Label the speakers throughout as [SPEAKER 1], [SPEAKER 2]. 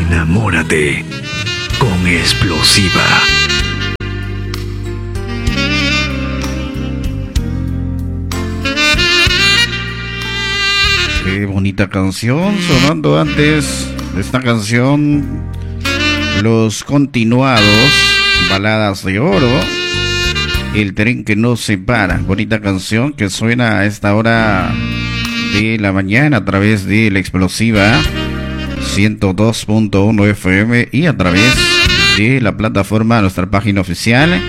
[SPEAKER 1] Enamórate con Explosiva.
[SPEAKER 2] Qué bonita canción sonando antes de esta canción. Los Continuados, Baladas de Oro, El tren que no se para. Bonita canción que suena a esta hora de la mañana a través de la Explosiva 102.1 FM y a través de la plataforma, nuestra página oficial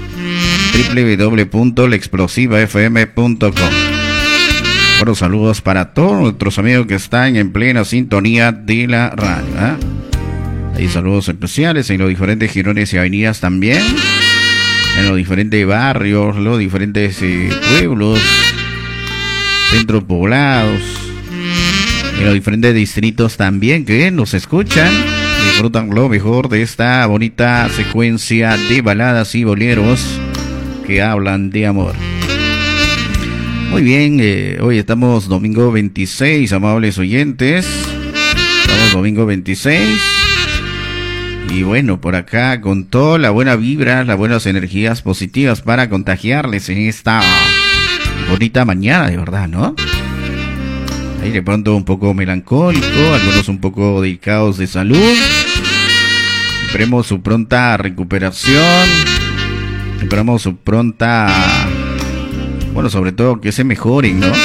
[SPEAKER 2] www.laexplosivafm.com. Buenos saludos para todos nuestros amigos que están en plena sintonía de la radio, Hay saludos especiales en los diferentes girones y avenidas también, en los diferentes barrios, los diferentes pueblos, centros poblados, en los diferentes distritos también que nos escuchan, disfrutan lo mejor de esta bonita secuencia de baladas y boleros que hablan de amor. Muy bien, hoy estamos domingo 26, amables oyentes. Estamos domingo 26. Y bueno, por acá con toda la buena vibra, las buenas energías positivas para contagiarles en esta bonita mañana, de verdad, ¿no? Ahí de pronto un poco melancólico, algunos un poco delicados de salud. Esperemos su pronta recuperación. Esperamos su pronta... Bueno, sobre todo que se mejoren, ¿no?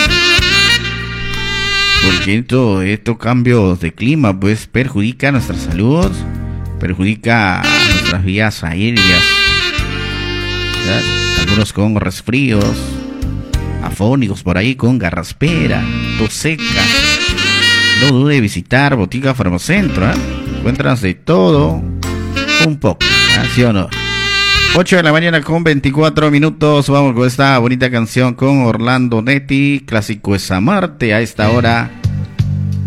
[SPEAKER 2] Porque estos cambios de clima pues perjudica nuestra salud, perjudica nuestras vías aéreas, ¿verdad? Algunos con resfríos, afónicos por ahí con garraspera, tos seca. No dude de visitar Botica Farmacentro, encuentras de todo un poco, ¿sí o no? 8 de la mañana con 24 minutos. Vamos con esta bonita canción con Orlando Netti. Clásico es amarte a esta hora